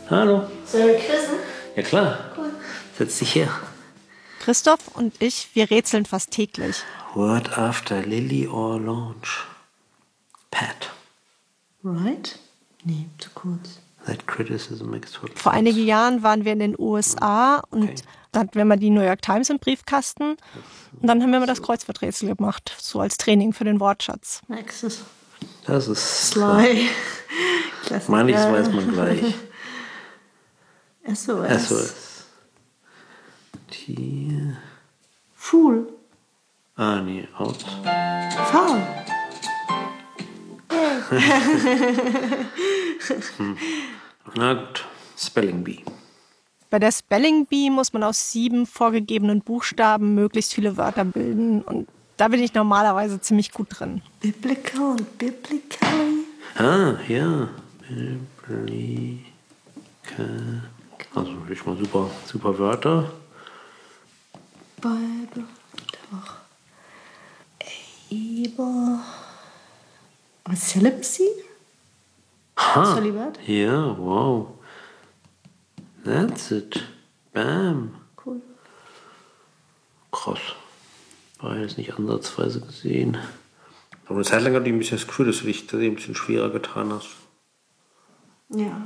Hallo. Sollen wir quizzen? Ja klar. Cool. Setz dich her. Christoph und ich, wir rätseln fast täglich. Word after Lily or launch? Pat. Right? Nee, zu kurz. That criticism makes total sense. Vor einigen Jahren waren wir in den USA und da hatten wir mal die New York Times im Briefkasten. Und dann haben wir mal das Kreuzworträtsel gemacht, so als Training für den Wortschatz. Nexus. Das ist Sly. Klassiker. Manches weiß man gleich. SOS. SOS. Tier. Fool. Ah, nee, out. Foul. Na gut. Spelling Bee. Bei der Spelling Bee muss man aus 7 vorgegebenen Buchstaben möglichst viele Wörter bilden. Und da bin ich normalerweise ziemlich gut drin. Biblical und biblically. Ah, ja. Biblical. Also wirklich mal super Wörter. Bible. Doch. Able. Celibacy? Zölibat? Ja, wow. That's it. Bam. Cool. Krass. War jetzt nicht ansatzweise gesehen. Aber eine Zeit lang hatte ich ein bisschen das Gefühl, dass du dich ein bisschen schwerer getan hast. Ja.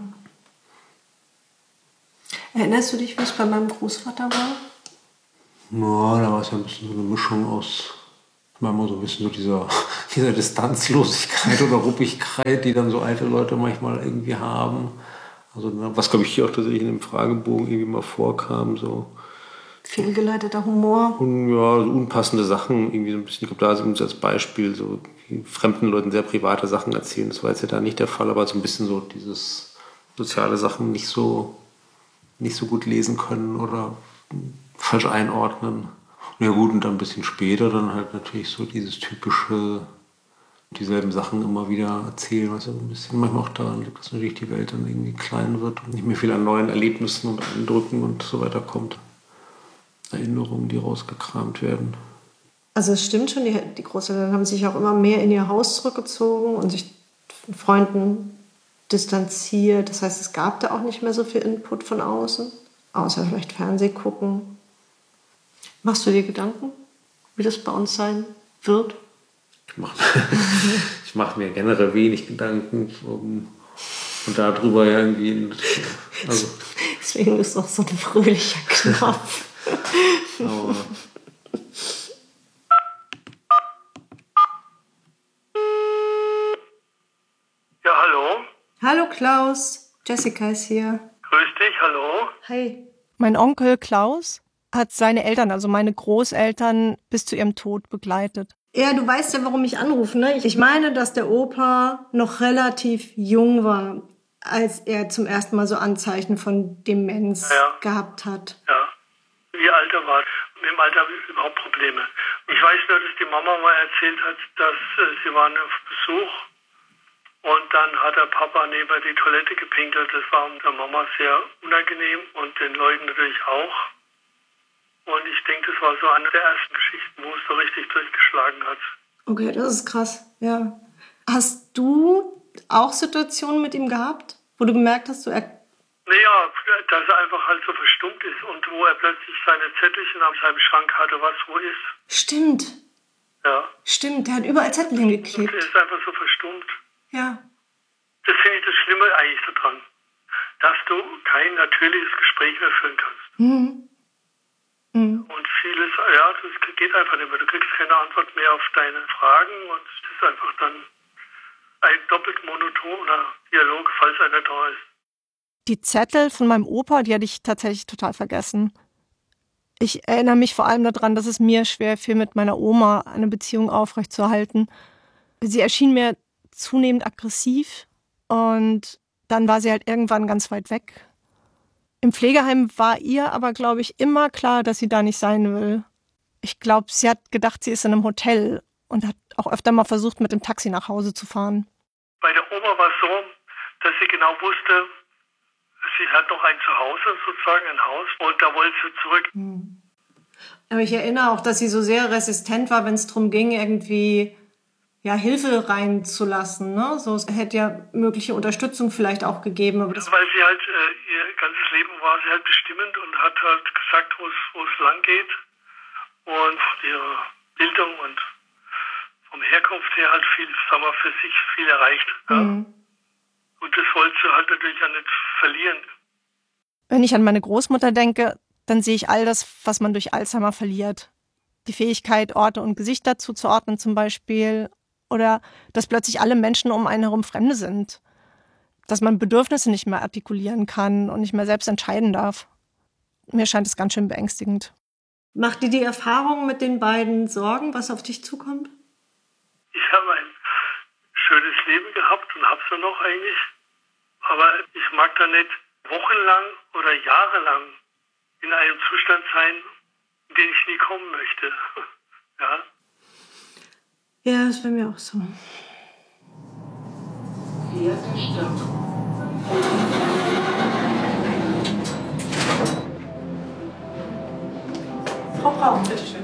Erinnerst du dich, wie es bei meinem Großvater war? Ja, da war es ja ein bisschen so eine Mischung aus, manchmal so ein bisschen so dieser Distanzlosigkeit oder Ruppigkeit, die dann so alte Leute manchmal irgendwie haben. Also was, glaube ich, hier auch tatsächlich in dem Fragebogen irgendwie mal vorkam, so. Fehlgeleiteter Humor. Und ja, so unpassende Sachen, irgendwie so ein bisschen, ich glaube, da sind als Beispiel so fremden Leuten sehr private Sachen erzählen. Das war jetzt ja da nicht der Fall, aber so ein bisschen so dieses soziale Sachen nicht so gut lesen können oder falsch einordnen. Ja gut, und dann ein bisschen später dann halt natürlich so dieses typische, dieselben Sachen immer wieder erzählen, was ja ein bisschen manchmal auch daran liegt, dass natürlich die Welt dann irgendwie klein wird und nicht mehr viel an neuen Erlebnissen und Eindrücken und so weiter kommt. Erinnerungen, die rausgekramt werden. Also es stimmt schon, die Großeltern haben sich auch immer mehr in ihr Haus zurückgezogen und sich von Freunden distanziert. Das heißt, es gab da auch nicht mehr so viel Input von außen, außer vielleicht Fernseh gucken. Machst du dir Gedanken, wie das bei uns sein wird? Ich mache mir generell wenig Gedanken und darüber irgendwie. Also, deswegen ist doch so ein fröhlicher Knopf. Aber ja, hallo. Hallo Klaus, Jessica ist hier. Grüß dich, hallo. Hi. Mein Onkel Klaus hat seine Eltern, also meine Großeltern, bis zu ihrem Tod begleitet. Ja, du weißt ja, warum ich anrufe, ne? Ich meine, dass der Opa noch relativ jung war, als er zum ersten Mal so Anzeichen von Demenz gehabt hat. Ja. Wie alt er war. Im Alter habe ich überhaupt Probleme. Ich weiß nur, dass die Mama mal erzählt hat, dass sie waren auf Besuch und dann hat der Papa neben die Toilette gepinkelt. Das war der Mama sehr unangenehm und den Leuten natürlich auch. Und ich denke, das war so eine der ersten Geschichten, wo es so richtig durchgeschlagen hat. Okay, das ist krass, ja. Hast du auch Situationen mit ihm gehabt, wo du gemerkt hast, Naja, dass er einfach halt so verstummt ist und wo er plötzlich seine Zettelchen auf seinem Schrank hatte, was wo ist. Stimmt. Ja. Stimmt, der hat überall Zettel hingeklebt. Und er ist einfach so verstummt. Ja. Das finde ich das Schlimme eigentlich daran, dass du kein natürliches Gespräch mehr führen kannst. Mhm. Mhm. Und vieles, ja, das geht einfach nicht mehr. Du kriegst keine Antwort mehr auf deine Fragen und es ist einfach dann ein doppelt monotoner Dialog, falls einer da ist. Die Zettel von meinem Opa, die hatte ich tatsächlich total vergessen. Ich erinnere mich vor allem daran, dass es mir schwer fiel, mit meiner Oma eine Beziehung aufrechtzuerhalten. Sie erschien mir zunehmend aggressiv und dann war sie halt irgendwann ganz weit weg. Im Pflegeheim war ihr aber, glaube ich, immer klar, dass sie da nicht sein will. Ich glaube, sie hat gedacht, sie ist in einem Hotel und hat auch öfter mal versucht, mit dem Taxi nach Hause zu fahren. Bei der Oma war es so, dass sie genau wusste, sie hat noch ein Zuhause, sozusagen ein Haus, und da wollte sie zurück. Aber ich erinnere auch, dass sie so sehr resistent war, wenn es darum ging, irgendwie Hilfe reinzulassen. Ne? So, es hätte ja mögliche Unterstützung vielleicht auch gegeben. Aber das weil sie halt, ihr ganzes Leben war sie halt bestimmend und hat halt gesagt, wo es lang geht. Und ihre Bildung und vom Herkunft her halt viel, sagen wir, für sich viel erreicht. Ja? Und das wollte sie halt natürlich auch nicht verlieren. Wenn ich an meine Großmutter denke, dann sehe ich all das, was man durch Alzheimer verliert. Die Fähigkeit, Orte und Gesichter zuzuordnen zum Beispiel. Oder dass plötzlich alle Menschen um einen herum Fremde sind. Dass man Bedürfnisse nicht mehr artikulieren kann und nicht mehr selbst entscheiden darf. Mir scheint es ganz schön beängstigend. Macht dir die Erfahrung mit den beiden Sorgen, was auf dich zukommt? Ich habe ein schönes Leben gehabt und habe es noch eigentlich. Aber ich mag da nicht wochenlang oder jahrelang in einem Zustand sein, in den ich nie kommen möchte. Ja. Ja, das wäre mir auch so. Frau Braun, bitteschön.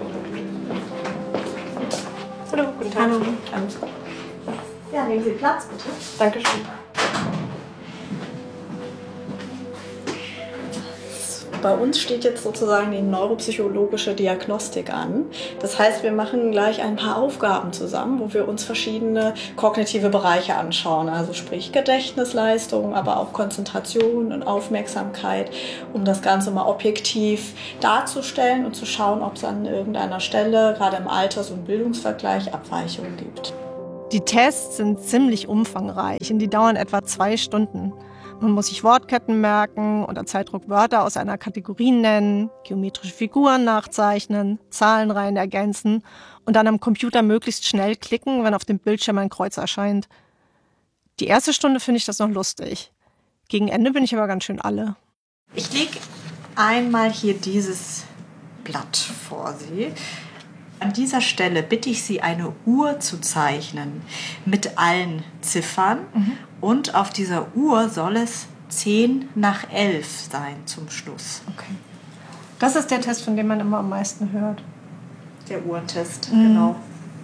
Hallo, guten Tag. Hallo. Ja, nehmen Sie Platz, bitte. Dankeschön. Bei uns steht jetzt sozusagen die neuropsychologische Diagnostik an. Das heißt, wir machen gleich ein paar Aufgaben zusammen, wo wir uns verschiedene kognitive Bereiche anschauen. Also sprich Gedächtnisleistung, aber auch Konzentration und Aufmerksamkeit, um das Ganze mal objektiv darzustellen und zu schauen, ob es an irgendeiner Stelle, gerade im Alters- und Bildungsvergleich, Abweichungen gibt. Die Tests sind ziemlich umfangreich und die dauern etwa 2 Stunden. Man muss sich Wortketten merken, unter Zeitdruck Wörter aus einer Kategorie nennen, geometrische Figuren nachzeichnen, Zahlenreihen ergänzen und dann am Computer möglichst schnell klicken, wenn auf dem Bildschirm ein Kreuz erscheint. Die erste Stunde finde ich das noch lustig. Gegen Ende bin ich aber ganz schön alle. Ich lege einmal hier dieses Blatt vor Sie. An dieser Stelle bitte ich Sie, eine Uhr zu zeichnen mit allen Ziffern. Und auf dieser Uhr soll es 10 nach 11 sein zum Schluss. Okay. Das ist der Test, von dem man immer am meisten hört. Der Uhrtest, genau.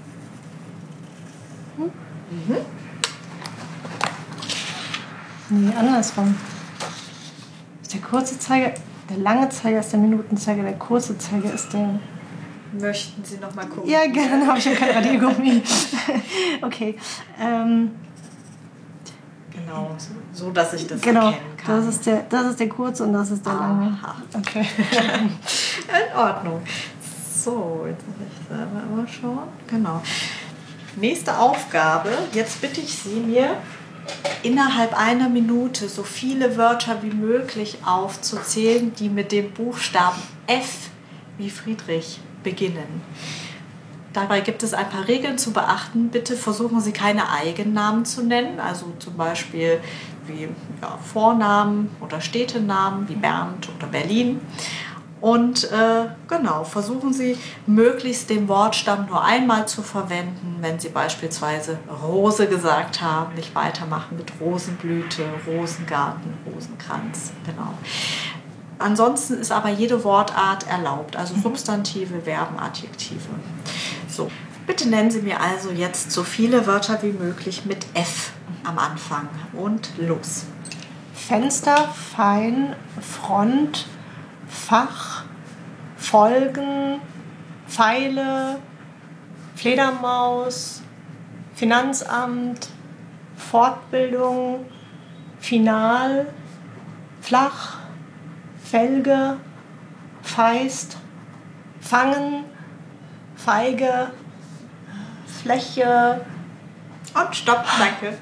Nee, andersrum. Der kurze Zeiger, der lange Zeiger ist der Minutenzeiger, der kurze Zeiger ist der... Möchten Sie noch mal gucken? Ja, gerne, habe ich ja kein Radiergummi. Okay. Genau, so dass ich das Genau, erkennen kann. das ist der kurze und das ist der lange. Aha. Okay. In Ordnung. So, jetzt muss ich selber mal schauen. Genau. Nächste Aufgabe. Jetzt bitte ich Sie, mir innerhalb einer Minute so viele Wörter wie möglich aufzuzählen, die mit dem Buchstaben F wie Friedrich beginnen. Dabei gibt es ein paar Regeln zu beachten. Bitte versuchen Sie keine Eigennamen zu nennen, also zum Beispiel wie Vornamen oder Städtenamen wie Bernd oder Berlin. Und versuchen Sie möglichst den Wortstamm nur einmal zu verwenden, wenn Sie beispielsweise Rose gesagt haben, nicht weitermachen mit Rosenblüte, Rosengarten, Rosenkranz. Genau. Ansonsten ist aber jede Wortart erlaubt, also Substantive, Verben, Adjektive. So, bitte nennen Sie mir also jetzt so viele Wörter wie möglich mit F am Anfang. Und los. Fenster, Fein, Front, Fach, Folgen, Pfeile, Fledermaus, Finanzamt, Fortbildung, Final, Flach, Felge, Feist, Fangen, Feige, Fläche Und stopp, danke.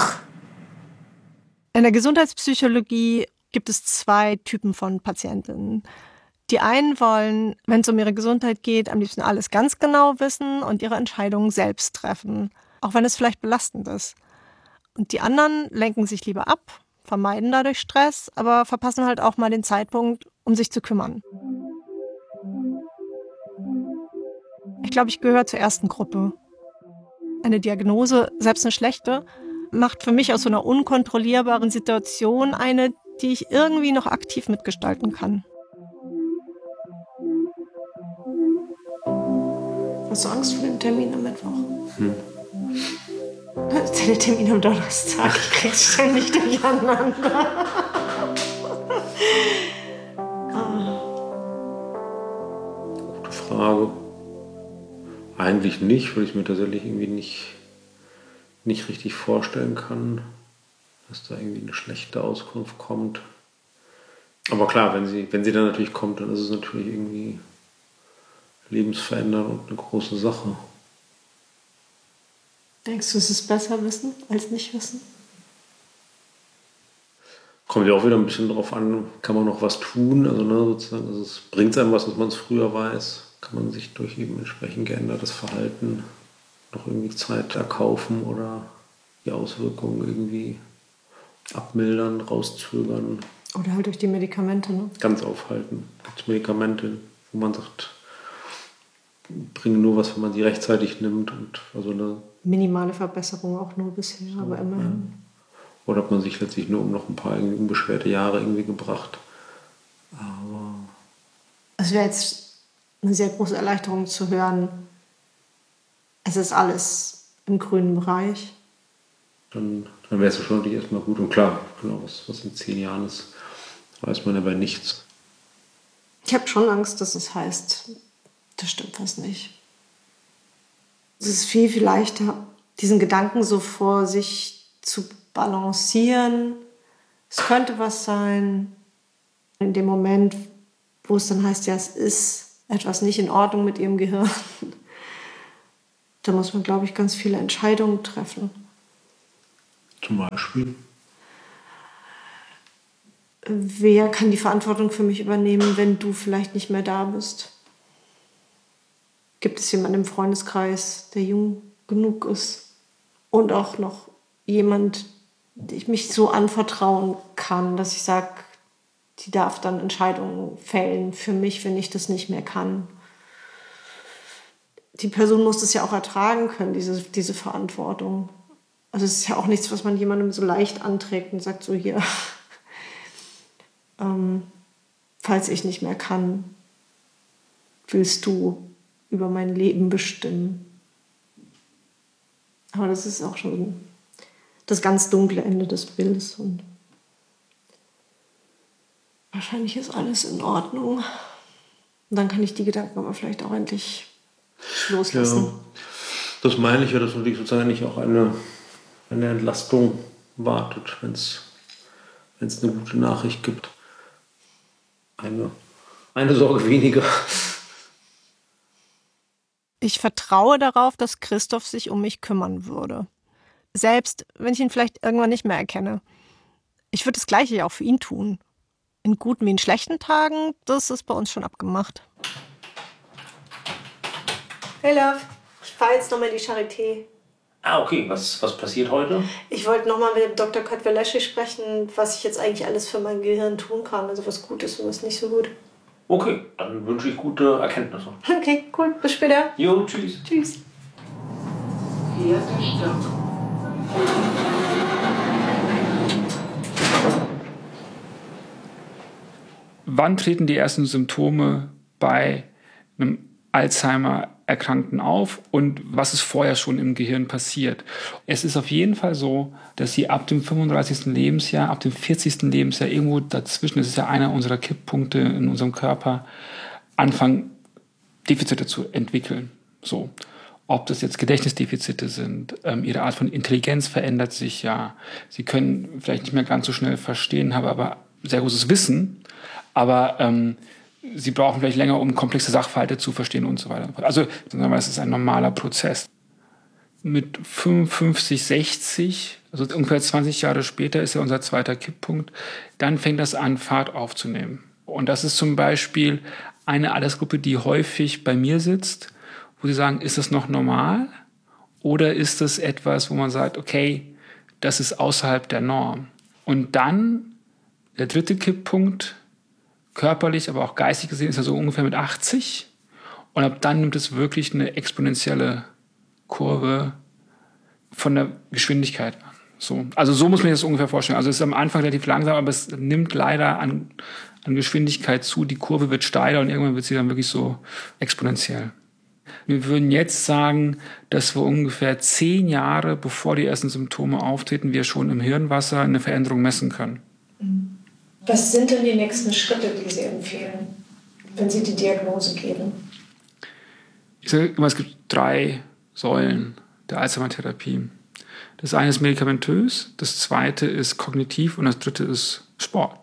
In der Gesundheitspsychologie gibt es 2 Typen von Patientinnen. Die einen wollen, wenn es um ihre Gesundheit geht, am liebsten alles ganz genau wissen und ihre Entscheidungen selbst treffen, auch wenn es vielleicht belastend ist. Und die anderen lenken sich lieber ab, vermeiden dadurch Stress, aber verpassen halt auch mal den Zeitpunkt, um sich zu kümmern. Ich glaube, ich gehöre zur ersten Gruppe. Eine Diagnose, selbst eine schlechte, macht für mich aus so einer unkontrollierbaren Situation eine, die ich irgendwie noch aktiv mitgestalten kann. Hast du Angst vor dem Termin am Mittwoch? Der Termin am Donnerstag. Ich krieg's ständig durcheinander. Gute Frage. Eigentlich nicht, weil ich mir tatsächlich irgendwie nicht richtig vorstellen kann, dass da irgendwie eine schlechte Auskunft kommt. Aber klar, wenn sie dann natürlich kommt, dann ist es natürlich irgendwie lebensverändernd und eine große Sache. Denkst du, es ist besser wissen als nicht wissen? Kommt ja auch wieder ein bisschen drauf an, kann man noch was tun? Also sozusagen, also es bringt einem was, dass man es früher weiß. Kann man sich durch eben entsprechend geändertes Verhalten noch irgendwie Zeit erkaufen oder die Auswirkungen irgendwie abmildern, rauszögern. Oder halt durch die Medikamente, ne? Ganz aufhalten. Gibt es Medikamente, wo man sagt, bringen nur was, wenn man sie rechtzeitig nimmt. Und also eine Minimale Verbesserung auch nur bisher, so, aber immerhin. Ja. Oder hat man sich letztlich nur um noch ein paar irgendwie unbeschwerte Jahre irgendwie gebracht. Aber Es wäre jetzt eine sehr große Erleichterung zu hören, es ist alles im grünen Bereich. dann wäre es ja schon natürlich erstmal gut. Und klar, genau, was in 10 Jahren ist, weiß man aber nichts. Ich habe schon Angst, dass es heißt, da stimmt was nicht. Es ist viel, viel leichter, diesen Gedanken so vor sich zu balancieren. Es könnte was sein. In dem Moment, wo es dann heißt, ja, es ist etwas nicht in Ordnung mit ihrem Gehirn, da muss man, glaube ich, ganz viele Entscheidungen treffen. Zum Beispiel. Wer kann die Verantwortung für mich übernehmen, wenn du vielleicht nicht mehr da bist? Gibt es jemanden im Freundeskreis, der jung genug ist? Und auch noch jemand, dem ich mich so anvertrauen kann, dass ich sage, die darf dann Entscheidungen fällen für mich, wenn ich das nicht mehr kann. Die Person muss das ja auch ertragen können, diese Verantwortung. Also es ist ja auch nichts, was man jemandem so leicht anträgt und sagt so, hier, falls ich nicht mehr kann, willst du über mein Leben bestimmen. Aber das ist auch schon das ganz dunkle Ende des Bildes. Und wahrscheinlich ist alles in Ordnung. Und dann kann ich die Gedanken aber vielleicht auch endlich loslassen. Ja, das meine ich ja, dass natürlich sozusagen nicht auch eine Entlastung wartet, wenn es eine gute Nachricht gibt. Eine Sorge weniger. Ich vertraue darauf, dass Christoph sich um mich kümmern würde. Selbst wenn ich ihn vielleicht irgendwann nicht mehr erkenne. Ich würde das Gleiche ja auch für ihn tun. In guten wie in schlechten Tagen, das ist bei uns schon abgemacht. Hey Love, ich fahre jetzt nochmal in die Charité. Ah, okay. Was passiert heute? Ich wollte nochmal mit dem Dr. Kotweleschi sprechen, was ich jetzt eigentlich alles für mein Gehirn tun kann. Also was gut ist und was nicht so gut. Okay, dann wünsche ich gute Erkenntnisse. Okay, cool. Bis später. Jo, tschüss. Tschüss. Wann treten die ersten Symptome bei einem Alzheimer-Erkrankten auf und was ist vorher schon im Gehirn passiert? Es ist auf jeden Fall so, dass sie ab dem 35. Lebensjahr, ab dem 40. Lebensjahr, irgendwo dazwischen, das ist ja einer unserer Kipppunkte in unserem Körper, anfangen, Defizite zu entwickeln. So. Ob das jetzt Gedächtnisdefizite sind, ihre Art von Intelligenz verändert sich ja. Sie können vielleicht nicht mehr ganz so schnell verstehen, haben aber sehr großes Wissen, aber sie brauchen vielleicht länger, um komplexe Sachverhalte zu verstehen und so weiter. Also es ist ein normaler Prozess. Mit 55, 60, also ungefähr 20 Jahre später ist ja unser zweiter Kipppunkt, dann fängt das an, Fahrt aufzunehmen. Und das ist zum Beispiel eine Altersgruppe, die häufig bei mir sitzt, wo sie sagen, ist das noch normal oder ist das etwas, wo man sagt, okay, das ist außerhalb der Norm. Und dann der dritte Kipppunkt, körperlich, aber auch geistig gesehen, ist er so ungefähr mit 80. Und ab dann nimmt es wirklich eine exponentielle Kurve von der Geschwindigkeit an. So. Also so muss man sich das ungefähr vorstellen. Also es ist am Anfang relativ langsam, aber es nimmt leider an Geschwindigkeit zu. Die Kurve wird steiler und irgendwann wird sie dann wirklich so exponentiell. Wir würden jetzt sagen, dass wir ungefähr 10 Jahre, bevor die ersten Symptome auftreten, wir schon im Hirnwasser eine Veränderung messen können. Was sind denn die nächsten Schritte, die Sie empfehlen, wenn Sie die Diagnose geben? Ich sage immer, es gibt 3 Säulen der Alzheimer-Therapie. Das eine ist medikamentös, das zweite ist kognitiv und das dritte ist Sport.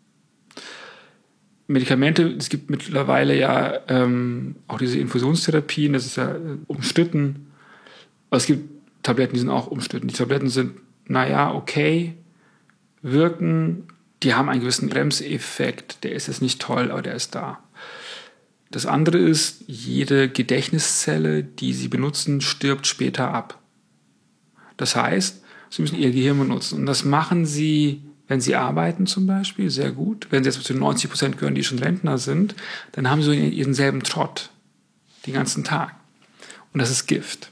Medikamente, es gibt mittlerweile ja auch diese Infusionstherapien, das ist ja umstritten. Aber es gibt Tabletten, die sind auch umstritten. Die Tabletten sind, okay, wirken, die haben einen gewissen Bremseffekt, der ist jetzt nicht toll, aber der ist da. Das andere ist, jede Gedächtniszelle, die Sie benutzen, stirbt später ab. Das heißt, Sie müssen Ihr Gehirn benutzen. Und das machen Sie, wenn Sie arbeiten zum Beispiel, sehr gut. Wenn Sie jetzt zu den 90% gehören, die schon Rentner sind, dann haben Sie Ihren selben Trott den ganzen Tag. Und das ist Gift.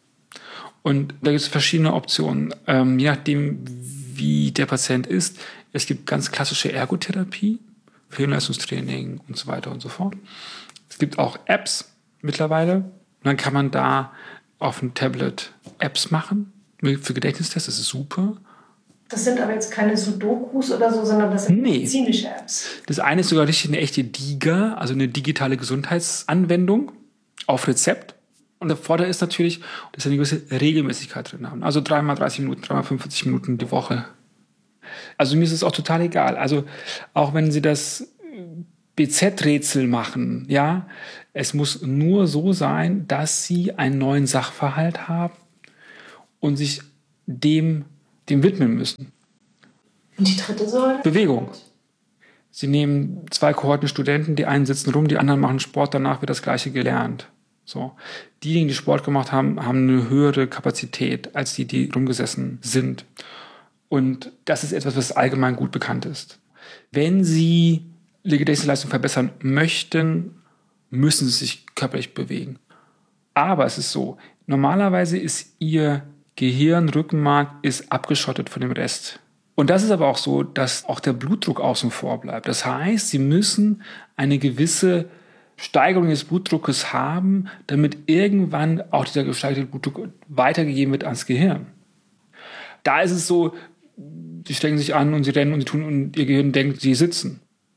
Und da gibt es verschiedene Optionen, je nachdem, wie der Patient ist. Es gibt ganz klassische Ergotherapie, Hirnleistungstraining und so weiter und so fort. Es gibt auch Apps mittlerweile. Und dann kann man da auf dem Tablet Apps machen für Gedächtnistests. Das ist super. Das sind aber jetzt keine Sudokus oder so, sondern das sind medizinische Apps. Das eine ist sogar richtig eine echte DIGA, also eine digitale Gesundheitsanwendung auf Rezept. Und der Vorteil ist natürlich, dass wir eine gewisse Regelmäßigkeit drin haben. Also 3x 30 Minuten, 3x 45 Minuten die Woche. Also mir ist es auch total egal. Also auch wenn Sie das BZ-Rätsel machen, ja, es muss nur so sein, dass Sie einen neuen Sachverhalt haben und sich dem widmen müssen. Und die dritte Säule? Bewegung. Sie nehmen 2 Kohorten Studenten, die einen sitzen rum, die anderen machen Sport, danach wird das Gleiche gelernt. So. Diejenigen, die Sport gemacht haben, haben eine höhere Kapazität als die rumgesessen sind. Und das ist etwas, was allgemein gut bekannt ist. Wenn Sie die Gedächtnisleistung verbessern möchten, müssen Sie sich körperlich bewegen. Aber es ist so, normalerweise ist Ihr Gehirnrückenmark ist abgeschottet von dem Rest. Und das ist aber auch so, dass auch der Blutdruck außen vor bleibt. Das heißt, Sie müssen eine gewisse Steigerung des Blutdruckes haben, damit irgendwann auch dieser gesteigerte Blutdruck weitergegeben wird ans Gehirn. Da ist es so, Sie stecken sich an und Sie rennen und Sie tun und Ihr Gehirn denkt, Sie sitzen.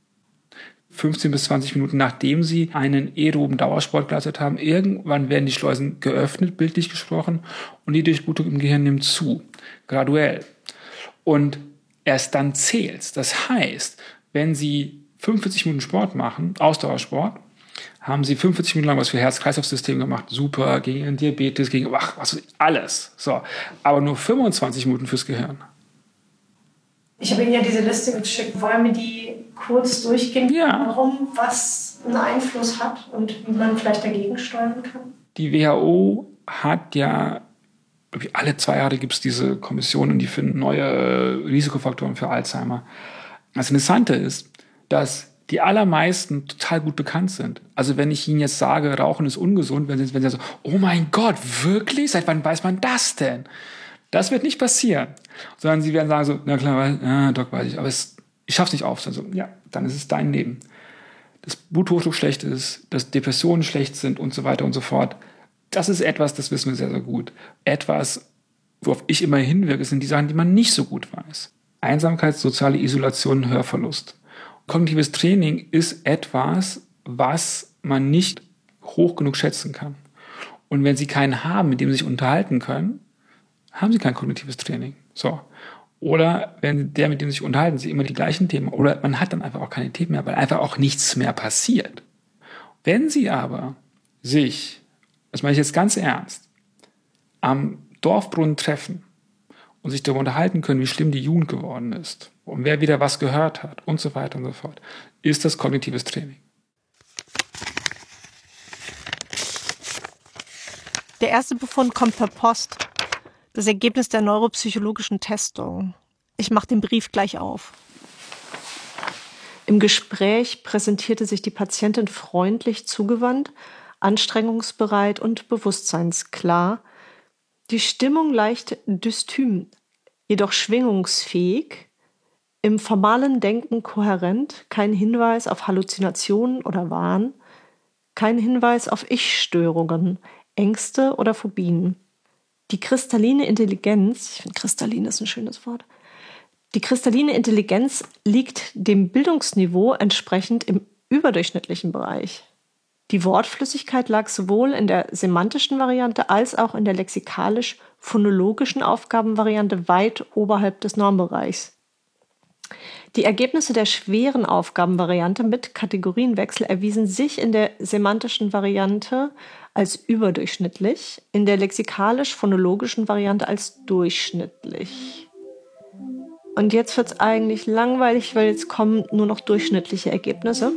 15 bis 20 Minuten nachdem Sie einen aeroben Dauersport geleistet haben, irgendwann werden die Schleusen geöffnet, bildlich gesprochen, und die Durchblutung im Gehirn nimmt zu, graduell. Und erst dann zählt's. Das heißt, wenn Sie 45 Minuten Sport machen, Ausdauersport, haben Sie 45 Minuten lang was für Herz-Kreislauf-System gemacht, super, gegen Ihren Diabetes, gegen alles. So, aber nur 25 Minuten fürs Gehirn. Ich habe Ihnen ja diese Liste geschickt. Wollen wir die kurz durchgehen, warum was einen Einfluss hat und wie man vielleicht dagegen steuern kann? Die WHO hat ja, alle 2 Jahre gibt es diese Kommission und die finden neue Risikofaktoren für Alzheimer. Das Interessante ist, dass die allermeisten total gut bekannt sind. Also wenn ich Ihnen jetzt sage, Rauchen ist ungesund, wenn Sie so, oh mein Gott, wirklich? Seit wann weiß man das denn? Das wird nicht passieren. Sondern Sie werden sagen so, na klar, Doc, weiß ich, aber ich schaff's nicht auf. Also, ja, dann ist es dein Leben. Dass Bluthochdruck schlecht ist, dass Depressionen schlecht sind und so weiter und so fort. Das ist etwas, das wissen wir sehr, sehr gut. Etwas, worauf ich immer hinwirke, sind die Sachen, die man nicht so gut weiß. Einsamkeit, soziale Isolation, Hörverlust. Kognitives Training ist etwas, was man nicht hoch genug schätzen kann. Und wenn Sie keinen haben, mit dem Sie sich unterhalten können, haben Sie kein kognitives Training. So. Oder wenn der, mit dem Sie sich unterhalten, Sie immer die gleichen Themen, oder man hat dann einfach auch keine Themen mehr, weil einfach auch nichts mehr passiert. Wenn Sie aber sich, das meine ich jetzt ganz ernst, am Dorfbrunnen treffen und sich darüber unterhalten können, wie schlimm die Jugend geworden ist und wer wieder was gehört hat und so weiter und so fort, ist das kognitives Training. Der erste Befund kommt per Post. Das Ergebnis der neuropsychologischen Testung. Ich mache den Brief gleich auf. Im Gespräch präsentierte sich die Patientin freundlich zugewandt, anstrengungsbereit und bewusstseinsklar. Die Stimmung leicht dystym, jedoch schwingungsfähig, im formalen Denken kohärent, kein Hinweis auf Halluzinationen oder Wahn, kein Hinweis auf Ich-Störungen, Ängste oder Phobien. Die kristalline Intelligenz, ich finde kristallin ist ein schönes Wort, die kristalline Intelligenz liegt dem Bildungsniveau entsprechend im überdurchschnittlichen Bereich. Die Wortflüssigkeit lag sowohl in der semantischen Variante als auch in der lexikalisch-phonologischen Aufgabenvariante weit oberhalb des Normbereichs. Die Ergebnisse der schweren Aufgabenvariante mit Kategorienwechsel erwiesen sich in der semantischen Variante als überdurchschnittlich, in der lexikalisch-phonologischen Variante als durchschnittlich. Und jetzt wird es eigentlich langweilig, weil jetzt kommen nur noch durchschnittliche Ergebnisse.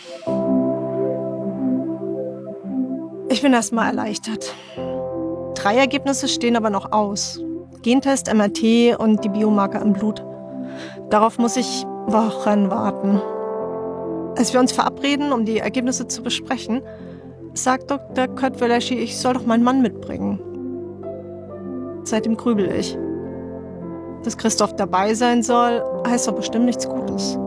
Ich bin erstmal erleichtert. 3 Ergebnisse stehen aber noch aus. Gentest, MRT und die Biomarker im Blut. Darauf muss ich Wochen warten. Als wir uns verabreden, um die Ergebnisse zu besprechen, sagt Dr. Köttweleschi, ich soll doch meinen Mann mitbringen. Seitdem grübel ich. Dass Christoph dabei sein soll, heißt doch bestimmt nichts Gutes.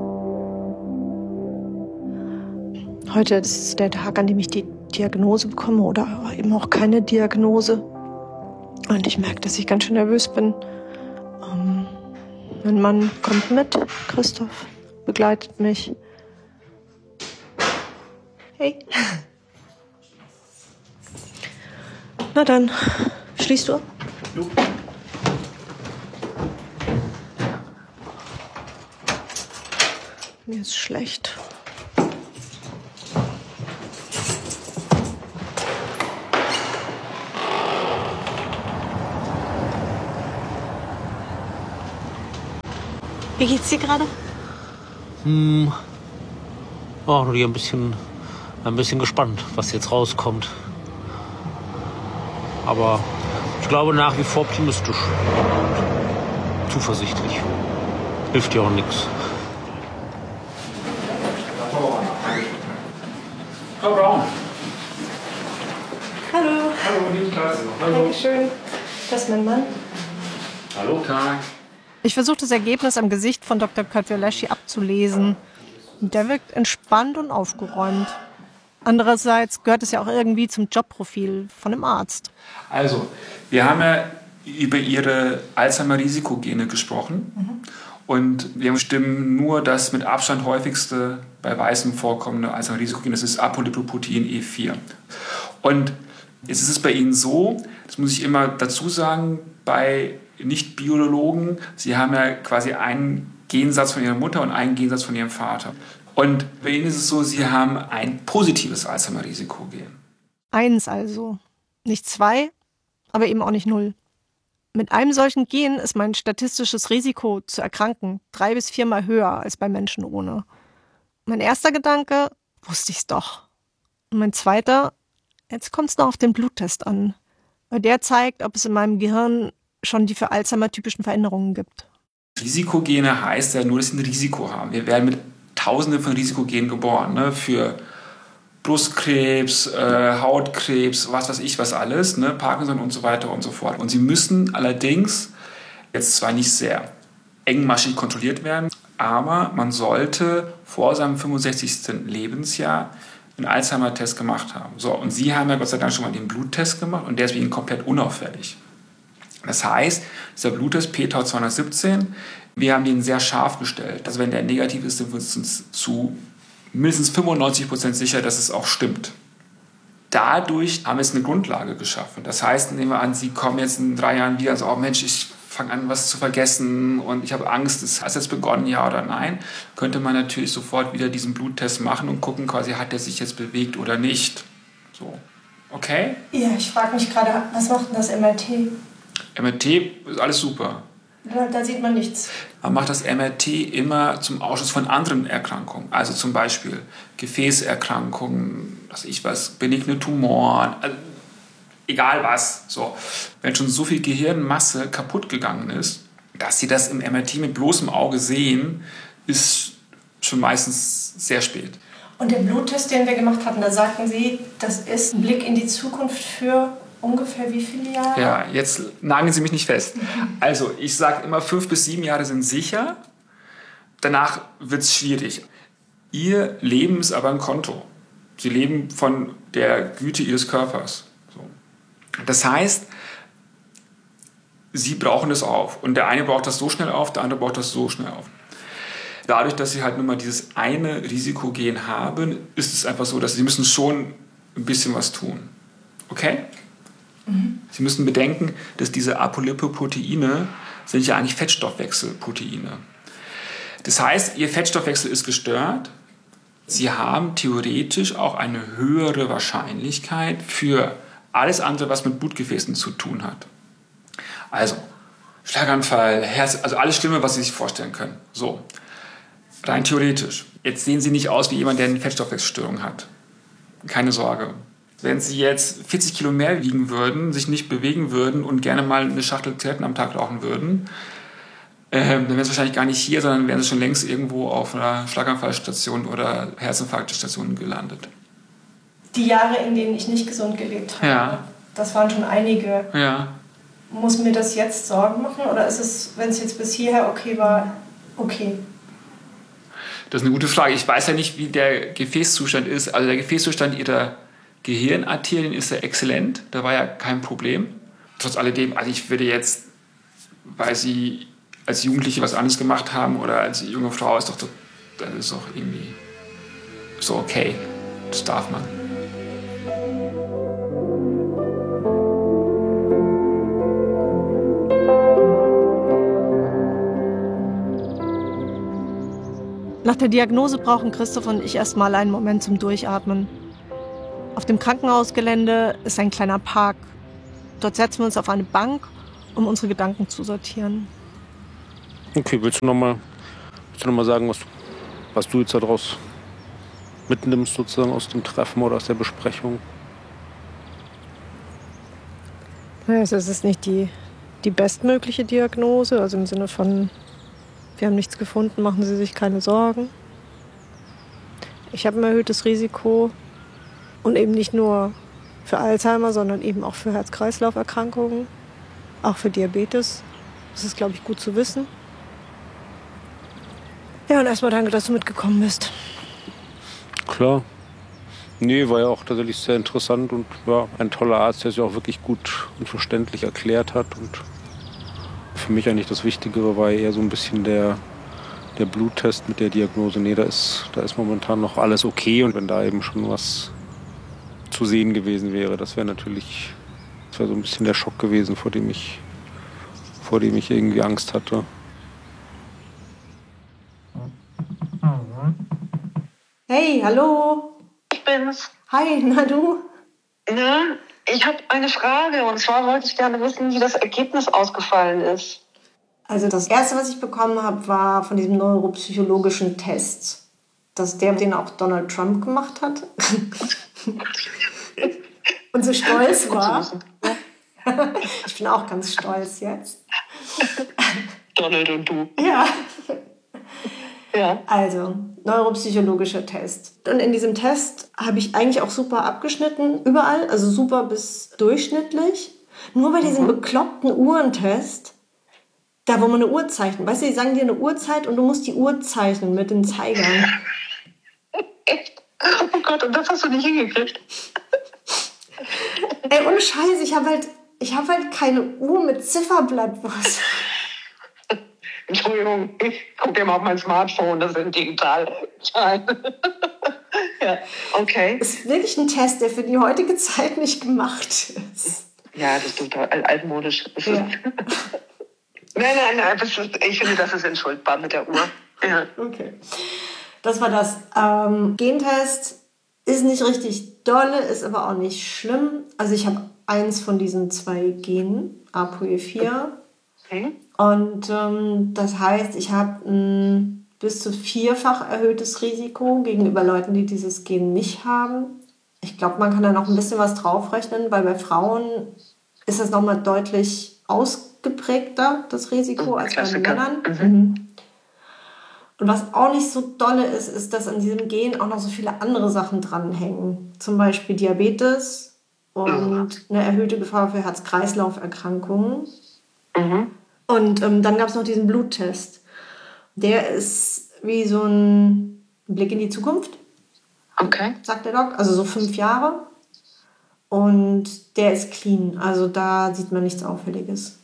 Heute ist der Tag, an dem ich die Diagnose bekomme oder eben auch keine Diagnose. Und ich merke, dass ich ganz schön nervös bin. Mein Mann kommt mit, Christoph begleitet mich. Hey. Na dann, schließt du ab? Jo. Mir ist schlecht. Wie geht's dir gerade? Nur ein bisschen gespannt, was jetzt rauskommt. Aber ich glaube nach wie vor optimistisch. Zuversichtlich. Hilft ja auch nichts. Frau Braun. Hallo. Hallo, liebe Klasse. Hallo. Dankeschön. Das ist mein Mann. Hallo, Tag. Ich versuche das Ergebnis am Gesicht von Dr. Köttweleschi abzulesen. Der wirkt entspannt und aufgeräumt. Andererseits gehört es ja auch irgendwie zum Jobprofil von einem Arzt. Also, wir haben ja über Ihre Alzheimer-Risikogene gesprochen. Und wir bestimmen nur das mit Abstand häufigste bei Weißen vorkommende Alzheimer-Risikogen, das ist Apolipoprotein E4. Und jetzt ist es bei Ihnen so, das muss ich immer dazu sagen, bei Nicht-Biologen, Sie haben ja quasi einen Gensatz von Ihrer Mutter und einen Gensatz von Ihrem Vater. Und bei Ihnen ist es so, Sie haben ein positives Alzheimer-Risikogen. 1 also. Nicht 2, aber eben auch nicht 0. Mit einem solchen Gen ist mein statistisches Risiko zu erkranken 3 bis 4 Mal höher als bei Menschen ohne. Mein erster Gedanke, wusste ich's doch. Und mein zweiter, jetzt kommt es noch auf den Bluttest an. Weil der zeigt, ob es in meinem Gehirn schon die für Alzheimer typischen Veränderungen gibt. Risikogene heißt ja nur, dass sie ein Risiko haben. Wir werden mit Tausenden von Risikogenen geboren, ne? Für Brustkrebs, Hautkrebs, was weiß ich was alles, ne? Parkinson und so weiter und so fort. Und sie müssen allerdings jetzt zwar nicht sehr engmaschig kontrolliert werden, aber man sollte vor seinem 65. Lebensjahr einen Alzheimer-Test gemacht haben. So, und Sie haben ja Gott sei Dank schon mal den Bluttest gemacht und der ist Ihnen komplett unauffällig. Das heißt, dieser Bluttest p-Tau 217, wir haben den sehr scharf gestellt. Also wenn der negativ ist, sind wir uns zu mindestens 95% sicher, dass es auch stimmt. Dadurch haben wir jetzt eine Grundlage geschaffen. Das heißt, nehmen wir an, Sie kommen jetzt in 3 Jahren wieder und sagen, oh Mensch, ich fange an, was zu vergessen und ich habe Angst, es hat jetzt begonnen, ja oder nein, könnte man natürlich sofort wieder diesen Bluttest machen und gucken, quasi hat der sich jetzt bewegt oder nicht. So, okay? Ja, ich frage mich gerade, was macht denn das MRT? MRT ist alles super. Da sieht man nichts. Man macht das MRT immer zum Ausschluss von anderen Erkrankungen. Also zum Beispiel Gefäßerkrankungen, benigne Tumoren, also egal was. So. Wenn schon so viel Gehirnmasse kaputt gegangen ist, dass Sie das im MRT mit bloßem Auge sehen, ist schon meistens sehr spät. Und der Bluttest, den wir gemacht hatten, da sagten Sie, das ist ein Blick in die Zukunft für ungefähr wie viele Jahre? Ja, jetzt nageln Sie mich nicht fest. Also, ich sage immer, 5 bis 7 Jahre sind sicher. Danach wird es schwierig. Ihr Leben ist aber ein Konto. Sie leben von der Güte ihres Körpers. So. Das heißt, sie brauchen es auf. Und der eine braucht das so schnell auf, der andere braucht das so schnell auf. Dadurch, dass sie halt nur mal dieses eine Risikogen haben, ist es einfach so, dass sie müssen schon ein bisschen was tun. Okay? Sie müssen bedenken, dass diese Apolipoproteine sind ja eigentlich Fettstoffwechselproteine. Das heißt, ihr Fettstoffwechsel ist gestört. Sie haben theoretisch auch eine höhere Wahrscheinlichkeit für alles andere, was mit Blutgefäßen zu tun hat. Also Schlaganfall, Herz, also alles Schlimme, was Sie sich vorstellen können. So, rein theoretisch. Jetzt sehen Sie nicht aus wie jemand, der eine Fettstoffwechselstörung hat. Keine Sorge. Wenn Sie jetzt 40 Kilo mehr wiegen würden, sich nicht bewegen würden und gerne mal eine Schachtel Zigaretten am Tag rauchen würden, dann wären Sie wahrscheinlich gar nicht hier, sondern wären Sie schon längst irgendwo auf einer Schlaganfallstation oder Herzinfarktstation gelandet. Die Jahre, in denen ich nicht gesund gelebt habe, Ja. Das waren schon einige. Ja. Muss mir das jetzt Sorgen machen oder ist es, wenn es jetzt bis hierher okay war, okay? Das ist eine gute Frage. Ich weiß ja nicht, wie der Gefäßzustand ist. Also der Gefäßzustand Ihrer Gehirnarterien ist ja exzellent. Da war ja kein Problem. Trotz alledem, also ich würde jetzt, weil Sie als Jugendliche was anderes gemacht haben oder als junge Frau, das ist doch irgendwie so okay. Das darf man. Nach der Diagnose brauchen Christoph und ich erstmal einen Moment zum Durchatmen. Auf dem Krankenhausgelände ist ein kleiner Park. Dort setzen wir uns auf eine Bank, um unsere Gedanken zu sortieren. Okay, willst du noch mal sagen, was du jetzt daraus mitnimmst, sozusagen aus dem Treffen oder aus der Besprechung? Naja, es ist nicht die bestmögliche Diagnose, also im Sinne von, wir haben nichts gefunden, machen Sie sich keine Sorgen. Ich habe ein erhöhtes Risiko und eben nicht nur für Alzheimer, sondern eben auch für Herz-Kreislauf-Erkrankungen, auch für Diabetes. Das ist, glaube ich, gut zu wissen. Ja, und erstmal danke, dass du mitgekommen bist. Klar. Nee, war ja auch tatsächlich sehr interessant und ja, ein toller Arzt, der sich auch wirklich gut und verständlich erklärt hat. Und für mich eigentlich das Wichtigere war eher so ein bisschen der Bluttest mit der Diagnose. Nee, da ist momentan noch alles okay. Und wenn da eben schon was zu sehen gewesen wäre, das wäre so ein bisschen der Schock gewesen, vor dem ich irgendwie Angst hatte. Hey, hallo. Ich bin's. Hi, na du? Ja, ich habe eine Frage und zwar wollte ich gerne wissen, wie das Ergebnis ausgefallen ist. Also das Erste, was ich bekommen habe, war von diesem neuropsychologischen Test, dass den auch Donald Trump gemacht hat und so stolz war. Ich bin auch ganz stolz jetzt. Donald und du. Ja. Ja. Also, neuropsychologischer Test. Und in diesem Test habe ich eigentlich auch super abgeschnitten, überall, also super bis durchschnittlich. Nur bei diesem bekloppten Uhrentest, da wo man eine Uhr zeichnet. Weißt du, die sagen dir eine Uhrzeit und du musst die Uhr zeichnen mit den Zeigern. Echt? Oh Gott, und das hast du nicht hingekriegt? Ey, ohne Scheiß, ich habe halt keine Uhr mit Zifferblatt. Was? Entschuldigung, ich gucke mal auf mein Smartphone, das sind digital. Ja, okay. Das ist wirklich ein Test, der für die heutige Zeit nicht gemacht ist. Ja, das ist total altmodisch. Ja. Nein, ich finde, das ist entschuldbar mit der Uhr. Ja. Okay. Das war das. Gentest ist nicht richtig dolle, ist aber auch nicht schlimm. Also ich habe eins von diesen 2 Genen, ApoE4. Okay. Und das heißt, ich habe ein bis zu 4-fach erhöhtes Risiko gegenüber Leuten, die dieses Gen nicht haben. Ich glaube, man kann da noch ein bisschen was draufrechnen, weil bei Frauen ist das nochmal deutlich ausgeprägter, das Risiko, als bei den Männern. Mhm. Und was auch nicht so dolle ist, ist, dass an diesem Gen auch noch so viele andere Sachen dranhängen. Zum Beispiel Diabetes und eine erhöhte Gefahr für Herz-Kreislauf-Erkrankungen. Mhm. Und dann gab es noch diesen Bluttest. Der ist wie so ein Blick in die Zukunft. Okay. sagt der Doc. Also so 5 Jahre. Und der ist clean. Also da sieht man nichts Auffälliges.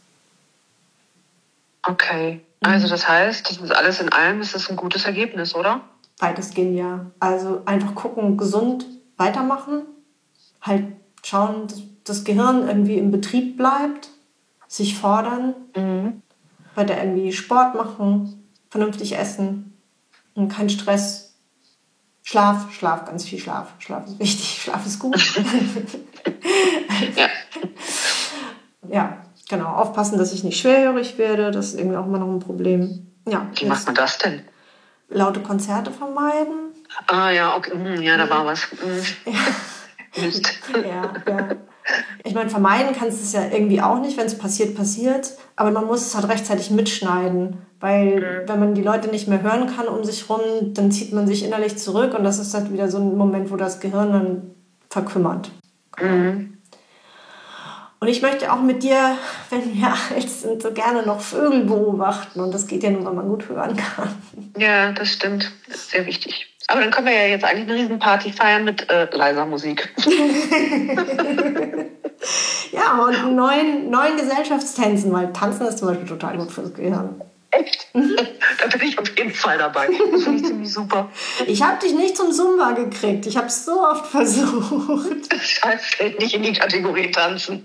Okay. Also das heißt, das ist alles in allem, ist das ein gutes Ergebnis, oder? Weitestgehend ja. Also einfach gucken, gesund weitermachen. Halt schauen, dass das Gehirn irgendwie im Betrieb bleibt. Sich fordern. Weiter irgendwie Sport machen. Vernünftig essen. Und kein Stress. Schlaf, ganz viel Schlaf. Schlaf ist wichtig, Schlaf ist gut. Ja. Ja, genau. Aufpassen, dass ich nicht schwerhörig werde. Das ist irgendwie auch immer noch ein Problem. Ja, Wie macht man das denn? laute Konzerte vermeiden. Ah ja, okay. Ja, da war was. Mist. Ja. Ich meine, vermeiden kannst du es ja irgendwie auch nicht. Wenn es passiert, passiert. Aber man muss es halt rechtzeitig mitschneiden. Weil wenn man die Leute nicht mehr hören kann um sich rum, dann zieht man sich innerlich zurück. Und das ist halt wieder so ein Moment, wo das Gehirn dann verkümmert. Und ich möchte auch mit dir, wenn wir alt sind, so gerne noch Vögel beobachten. Und das geht ja nur, wenn man gut hören kann. Ja, das stimmt. Das ist sehr wichtig. Aber dann können wir ja jetzt eigentlich eine Riesenparty feiern mit leiser Musik. Ja, und neuen Gesellschaftstänzen, weil Tanzen ist zum Beispiel total gut fürs Gehirn. Echt? Da bin ich auf jeden Fall dabei. Das finde ich ziemlich super. Ich habe dich nicht zum Zumba gekriegt. Ich habe es so oft versucht. Scheiße, fällt nicht in die Kategorie tanzen.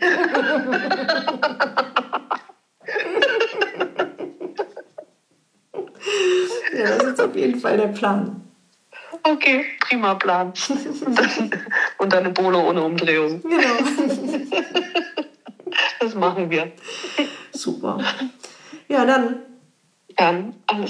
Ja, das ist auf jeden Fall der Plan. Okay, prima Plan. Und dann eine Bolo ohne Umdrehung. Genau. Das machen wir. Super. Ja, dann Dann alles